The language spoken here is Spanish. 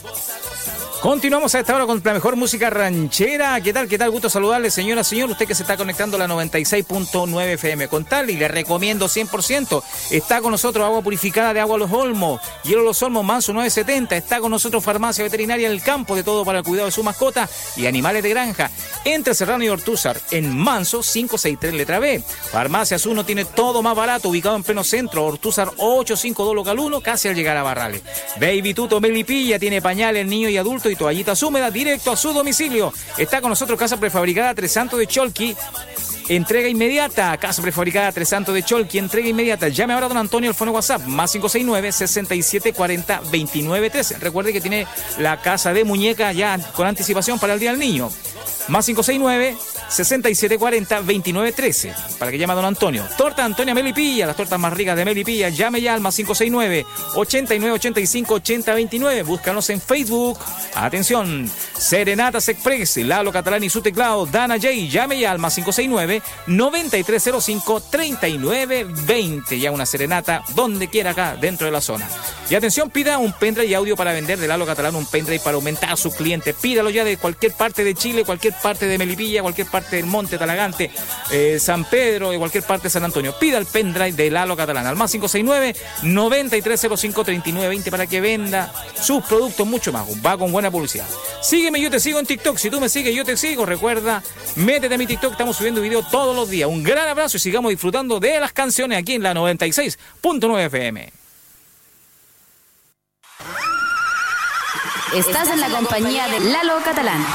Continuamos a esta hora con la mejor música ranchera. ¿Qué tal? ¿Qué tal? Gusto saludarle, señora, señor. Usted que se está conectando a la 96.9 FM. Con tal, y le recomiendo 100%. Está con nosotros agua purificada de Agua Los Olmos. Hielo Los Olmos, Manso 970. Está con nosotros farmacia veterinaria en el campo, de todo para el cuidado de su mascota y animales de granja. Entre Serrano y Ortúzar, en Manso 563 letra B. Farmacias 1 tiene todo más barato, ubicado en pleno centro. Ortúzar 852 local 1, casi al llegar a Barrales. Baby Tuto Melipilla tiene pañales, niño y adulto y toallitas húmedas directo a su domicilio. Está con nosotros Casa Prefabricada Tres Santos de Cholqui. Entrega inmediata. Casa Prefabricada Tres Santos de Cholqui. Entrega inmediata. Llame ahora a don Antonio al fono WhatsApp. Más 569-6740-2913. Recuerde que tiene la casa de muñeca ya con anticipación para el Día del Niño. Más 569-6740-2913. Para que llame a don Antonio. Torta Antonia Melipilla. Las tortas más ricas de Melipilla. Llame ya al más 569-8985-8029. Búscanos en Facebook. Atención. Serenatas Express. Lalo Catalán y su teclado. Dana J. Llame ya al más 569-9305-3920. Ya una serenata donde quiera acá dentro de la zona. Y atención, pida un pendrive y audio para vender de Lalo Catalán. Un pendrive para aumentar a sus clientes. Pídalo ya de cualquier parte de Chile, cualquier parte de Melipilla, cualquier parte del Monte, Talagante, San Pedro, de cualquier parte de San Antonio. Pida el pendrive de Lalo Catalán al más 569-9305-3920 para que venda sus productos mucho más. Va con buena publicidad. Sígueme, yo te sigo en TikTok. Si tú me sigues, yo te sigo. Recuerda, métete a mi TikTok. Estamos subiendo videos todos los días. Un gran abrazo y sigamos disfrutando de las canciones aquí en la 96.9 FM. Estás en la compañía de Lalo Catalán.